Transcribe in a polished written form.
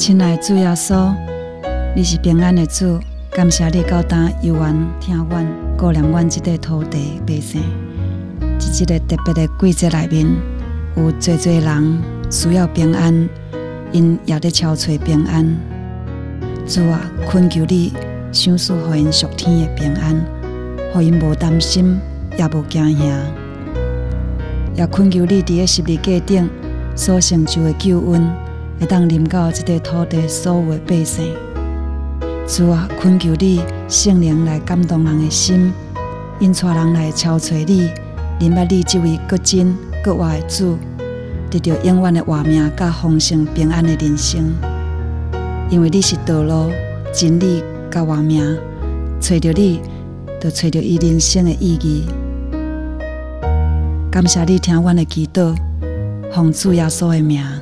亲爱的主耶稣，你是平安的主，感谢你到担游玩听阮顾念阮这块土地百姓。在这个特别的季节内面，有多人需要平安，因也在超找平安。主啊，恳求你赏赐予因属天的平安，予因无担心，也无惊吓。也恳求你伫个十字架顶所成就的救恩，会当临到这块土地所有的百姓。主啊，恳求你圣灵来感动人的心，引带人来超找你，明白你这位搁真搁活的主，得到永远的活命甲丰盛平安的人生。因为你是道路、真理甲活命，找到你，就找到伊人生的意义。感谢你听阮的祈祷，奉主耶稣的名。